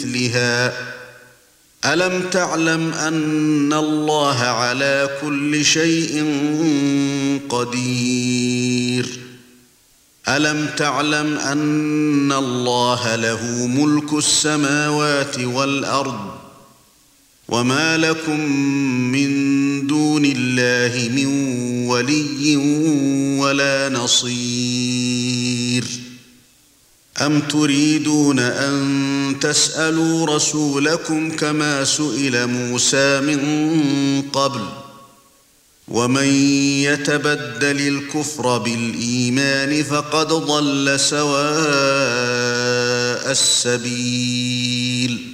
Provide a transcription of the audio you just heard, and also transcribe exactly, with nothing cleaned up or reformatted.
بمثلها ألم تعلم أن الله على كل شيء قدير ألم تعلم أن الله له ملك السماوات والأرض وما لكم من دون الله من ولي ولا نصير أم تريدون أن تسألوا رسولكم كما سئل موسى من قبل ومن يتبدل الكفر بالإيمان فقد ضل سواء السبيل